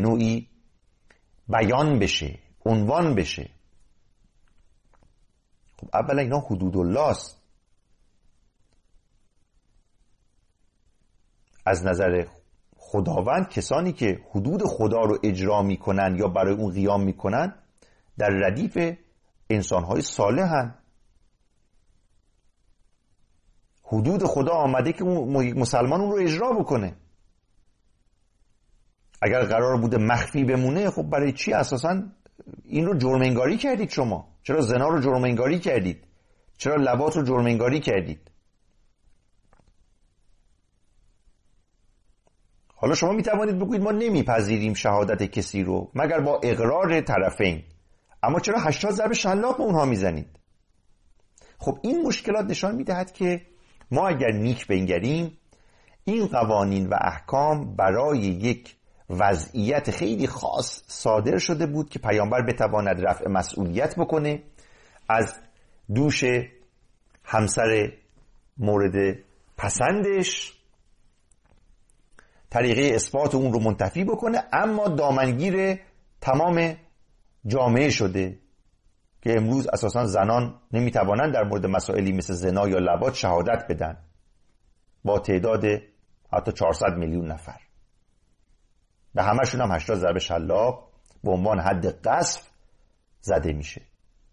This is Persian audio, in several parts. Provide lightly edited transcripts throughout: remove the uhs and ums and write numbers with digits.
نوعی بیان بشه، عنوان بشه. خب اولا اینا حدود الله است. از نظر خداوند کسانی که حدود خدا رو اجرا میکنن یا برای اون قیام میکنن در ردیف انسانهای صالحن. حدود خدا آمده که مسلمان اون رو اجرا بکنه. اگر قرار بوده مخفی بمونه، خب برای چی اساساً این رو جرم انگاری کردید؟ شما چرا زنا رو جرم انگاری کردید؟ چرا لواط رو جرم انگاری کردید؟ حالا شما میتوانید بگویید ما نمیپذیریم شهادت کسی رو مگر با اقرار طرفین، اما چرا 80 ضرب شلاق به اونها میزنید؟ خب این مشکلات نشان میدهد که ما اگر نیک بنگریم، این قوانین و احکام برای یک وضعیت خیلی خاص صادر شده بود که پیامبر بتواند رفع مسئولیت بکنه، از دوش همسر مورد پسندش طریقه اثبات اون رو منتفی بکنه، اما دامنگیر تمام جامعه شده که امروز اساساً زنان نمیتوانند در مورد مسائلی مثل زنا یا لواط شهادت بدن با تعداد حتی 400 میلیون نفر. به همشون هم 80 ضرب شلاق به عنوان حد قذف زده میشه.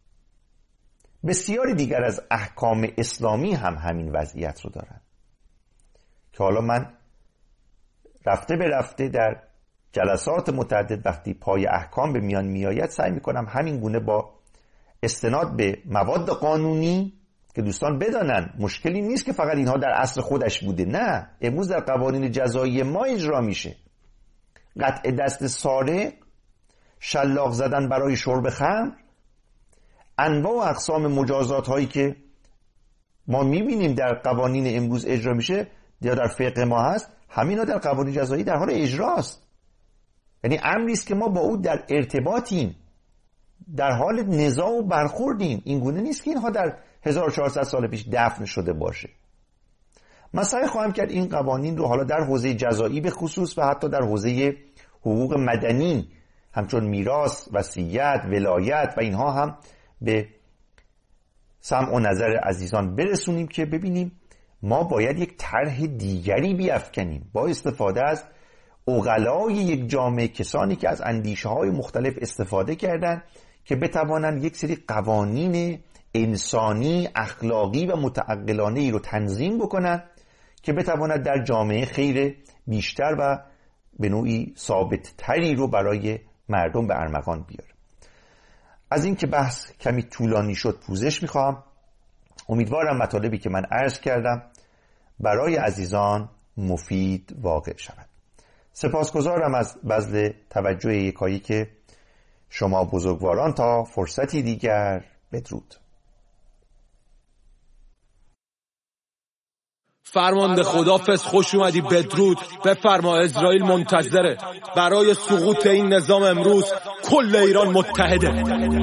بسیاری دیگر از احکام اسلامی هم همین وضعیت رو دارن که حالا من رفته به رفته در جلسات متعدد وقتی پای احکام به میان میآید سعی میکنم همین گونه با استناد به مواد قانونی که دوستان بدانن مشکلی نیست که فقط اینها در اصل خودش بوده، نه، امروز در قوانین جزایی ما اجرا میشه. قطع دست سارق، شلاق زدن برای شرب خمر، انواع و اقسام مجازات هایی که ما میبینیم در قوانین امروز اجرا میشه یا در فقه ما هست، همینا در قوانین جزایی در حال اجراست. یعنی امری است که ما با او در ارتباطیم، در حال نزاع و برخوردیم. این گونه نیست که اینها در 1400 سال پیش دفن شده باشه. من سعی خواهم کرد این قوانین رو حالا در حوزه جزایی به خصوص و حتی در حوزه حقوق مدنی همچون میراث، وصیت، ولایت و اینها هم به سمع و نظر عزیزان برسونیم که ببینیم ما باید یک طرح دیگری بیفکنیم با استفاده از عقلای یک جامعه، کسانی که از اندیشه‌های مختلف استفاده کردن که بتوانند یک سری قوانین انسانی، اخلاقی و متعقلانه ای رو تنظیم بکنن که بتواند در جامعه خیر بیشتر و به نوعی ثابت تری رو برای مردم به ارمغان بیاره. از این که بحث کمی طولانی شد پوزش میخوام. امیدوارم مطالبی که من عرض کردم برای عزیزان مفید واقع شود. سپاسگزارم از بذل توجه یکایی که شما بزرگواران. تا فرصتی دیگر، بدرود. فرمانده خدافظ، خوش اومدی، بدرود. بفرما، اسرائیل منتظره. برای سقوط این نظام امروز کل ایران متحده.